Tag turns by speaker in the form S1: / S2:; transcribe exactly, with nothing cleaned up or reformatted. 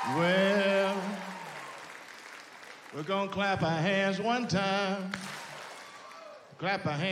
S1: Well, we're gonna clap our hands one time. Clap our hands.